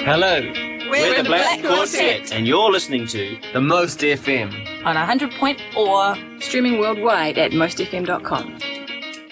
Hello, We're the Black Quartet. and you're listening to The Most FM. On 100.4, streaming worldwide at mostfm.com.